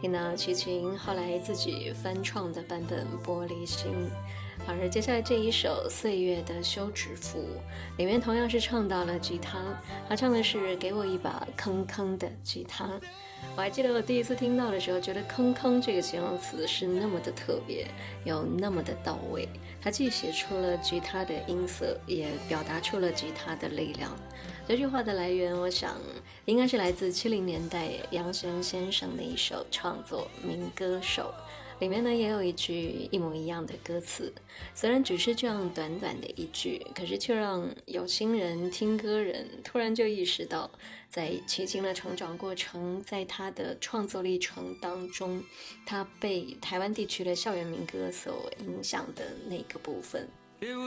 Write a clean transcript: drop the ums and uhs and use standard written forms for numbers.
听到齐秦后来自己翻唱的版本《玻璃心》。而接下来这一首《岁月的休止符》里面同样是唱到了吉他，他唱的是给我一把铿铿的吉他。我还记得我第一次听到的时候，觉得铿铿这个形容词是那么的特别，有那么的到位。它既写出了吉他的音色，也表达出了吉他的力量。这句话的来源，我想应该是来自70年代杨弦先生的一首创作《民歌手》，里面呢也有一句一模一样的歌词。虽然只是这样短短的一句，可是却让有心人听歌人突然就意识到，在齐秦的成长过程，在他的创作历程当中，他被台湾地区的校园民歌所影响的那个部分。